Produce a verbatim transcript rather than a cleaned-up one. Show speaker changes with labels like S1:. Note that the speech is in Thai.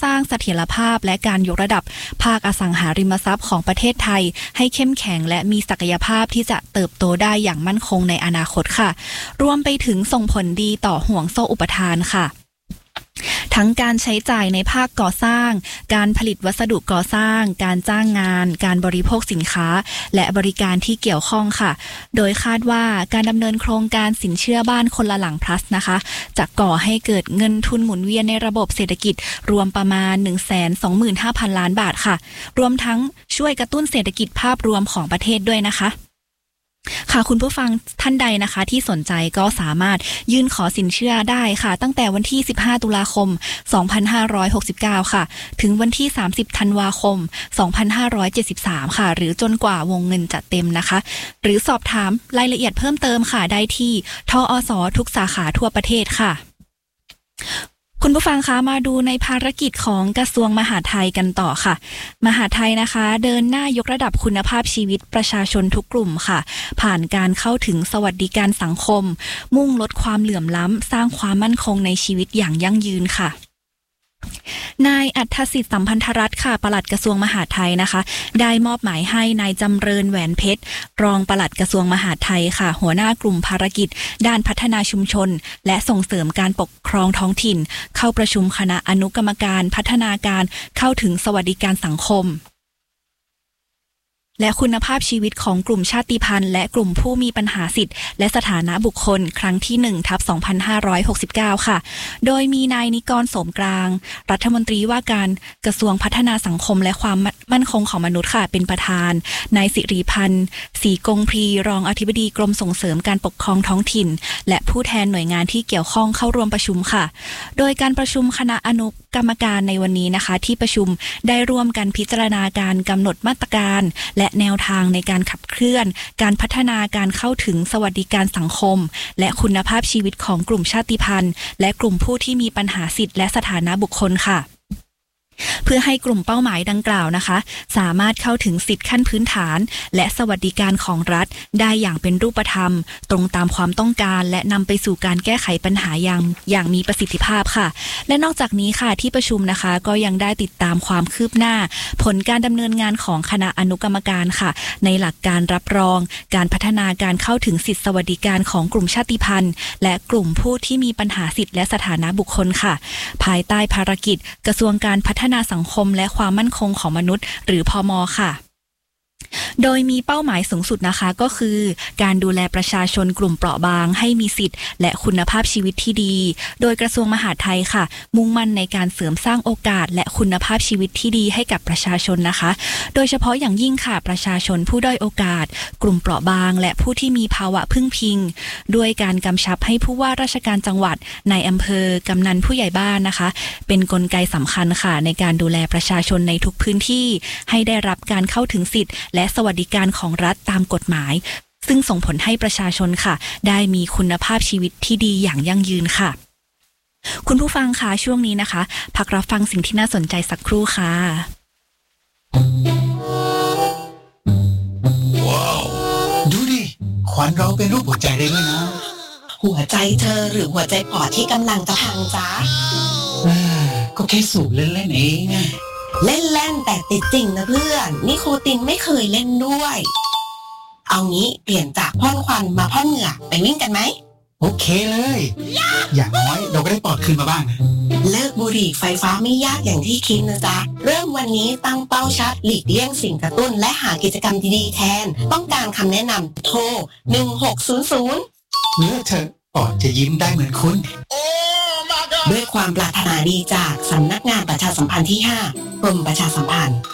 S1: สร้างเสถียรภาพและการยกระดับภาคอสังหาริมทรัพย์ของประเทศไทยให้เข้มแข็งและมีศักยภาพที่จะเติบโตได้อย่างมั่นคงในอนาคตค่ะรวมไปถึงส่งผลดีต่อห่วงโซ่อุปทานค่ะทั้งการใช้จ่ายในภาคก่อสร้างการผลิตวัสดุก่อสร้างการจ้างงานการบริโภคสินค้าและบริการที่เกี่ยวข้องค่ะโดยคาดว่าการดำเนินโครงการสินเชื่อบ้านคนละหลัง plus นะคะจะก่อให้เกิดเงินทุนหมุนเวียนในระบบเศรษฐกิจรวมประมาณ หนึ่งแสนสองหมื่นห้าพัน ล้านบาทค่ะรวมทั้งช่วยกระตุ้นเศรษฐกิจภาพรวมของประเทศด้วยนะคะค่ะคุณผู้ฟังท่านใดนะคะที่สนใจก็สามารถยื่นขอสินเชื่อได้ค่ะตั้งแต่วันที่สิบห้าตุลาคมสองพันห้าร้อยหกสิบเก้าค่ะถึงวันที่สามสิบธันวาคมสองพันห้าร้อยเจ็ดสิบสามค่ะหรือจนกว่าวงเงินจะเต็มนะคะหรือสอบถามรายละเอียดเพิ่มเติมค่ะได้ที่ทอสทุกสาขาทั่วประเทศค่ะคุณผู้ฟังคะมาดูในภารกิจของกระทรวงมหาดไทยกันต่อค่ะมหาดไทยนะคะเดินหน้ายกระดับคุณภาพชีวิตประชาชนทุกกลุ่มค่ะผ่านการเข้าถึงสวัสดิการสังคมมุ่งลดความเหลื่อมล้ำสร้างความมั่นคงในชีวิตอย่างยั่งยืนค่ะนายอัธสิทธิ์สัมพันธรัตน์ค่ะปลัดกระทรวงมหาดไทยนะคะได้มอบหมายให้นายจำเริญแหวนเพชรรองปลัดกระทรวงมหาดไทยค่ะหัวหน้ากลุ่มภารกิจด้านพัฒนาชุมชนและส่งเสริมการปกครองท้องถิ่นเข้าประชุมคณะอนุกรรมการพัฒนาการเข้าถึงสวัสดิการสังคมและคุณภาพชีวิตของกลุ่มชาติพันธุ์และกลุ่มผู้มีปัญหาสิทธิและสถานะบุคคลครั้งที่ หนึ่งทับสองพันห้าร้อยหกสิบเก้า ค่ะโดยมีนายนิกรโสมกลางรัฐมนตรีว่าการกระทรวงพัฒนาสังคมและความมั่นคงของมนุษย์ค่ะเป็นประธานนายสิริพันธ์ศรีกงพรีรองอธิบดีกรมส่งเสริมการปกครองท้องถิ่นและผู้แทนหน่วยงานที่เกี่ยวข้องเข้าร่วมประชุมค่ะโดยการประชุมคณะอนุกรรมการในวันนี้นะคะที่ประชุมได้ร่วมกันพิจารณาการกำหนดมาตรการและแนวทางในการขับเคลื่อนการพัฒนาการเข้าถึงสวัสดิการสังคมและคุณภาพชีวิตของกลุ่มชาติพันธุ์และกลุ่มผู้ที่มีปัญหาสิทธิและสถานะบุคคลค่ะเพื่อให้กลุ่มเป้าหมายดังกล่าวนะคะสามารถเข้าถึงสิทธิขั้นพื้นฐานและสวัสดิการของรัฐได้อย่างเป็นรูปธรรมตรงตามความต้องการและนำไปสู่การแก้ไขปัญหาอย่างอย่างมีประสิทธิภาพค่ะและนอกจากนี้ค่ะที่ประชุมนะคะก็ยังได้ติดตามความคืบหน้าผลการดำเนินงานของคณะอนุกรรมการค่ะในหลักการรับรองการพัฒนาการเข้าถึงสิทธิสวัสดิการของกลุ่มชาติพันธุ์และกลุ่มผู้ที่มีปัญหาสิทธิและสถานะบุคคลค่ะภายใต้ภารกิจกระทรวงการพัฒนาสังคมและความมั่นคงของมนุษย์หรือพม.ค่ะโดยมีเป้าหมายสูงสุดนะคะก็คือการดูแลประชาชนกลุ่มเปราะบางให้มีสิทธิ์และคุณภาพชีวิตที่ดีโดยกระทรวงมหาดไทยค่ะมุ่งมั่นในการเสริมสร้างโอกาสและคุณภาพชีวิตที่ดีให้กับประชาชนนะคะโดยเฉพาะอย่างยิ่งค่ะประชาชนผู้ด้อยโอกาสกลุ่มเปราะบางและผู้ที่มีภาวะพึ่งพิงด้วยการกำชับให้ผู้ว่าราชการจังหวัดในอำเภอกำนันผู้ใหญ่บ้านนะคะเป็นกลไกสำคัญค่ะในการดูแลประชาชนในทุกพื้นที่ให้ได้รับการเข้าถึงสิทธิ์และสวัสดิการของรัฐตามกฎหมายซึ่งส่งผลให้ประชาชนค่ะได้มีคุณภาพชีวิตที่ดีอย่างยั่งยืนค่ะคุณผู้ฟังคะช่วงนี้นะคะพักรับฟังสิ่งที่น่าสนใจสักครู่ค่ะ
S2: ว้าวดูดิควันเราเป็นรูปหัวใจได้ด้วยนะ
S3: หัวใจเธอหรือหัวใจปอดที่กำลังจะพังจ้า
S2: ก็แค่สูบเล่นๆเอง
S3: เล่นๆแต่ติดจริงนะเพื่อนนิโคตินไม่เคยเล่นด้วยเอางี้เปลี่ยนจากพ่นควันมาพ่นเหงื่อไปวิ่งกันไหม
S2: โอเคเลยอย่างน้อยเราก็ได้ปลอดคืนมาบ้างนะ
S3: เลิกบุหรี่ไฟฟ้าไม่ยากอย่างที่คิดนะจ๊ะเริ่มวันนี้ตั้งเป้าชัดหลีกเลี่ยงสิ่งกระตุ้นและหากิจกรรมดีๆแทนต้องการคำแนะนำโทรหนึ่งหกศูนย์ศูนย์
S2: เลิกเถอะปอดจะยิ้มได้เหมือนคุณ
S3: ด้วยความปรารถนาดีจากสำนักงานประชาสัมพันธ์ที่ห้ากรมประชาสัมพันธ์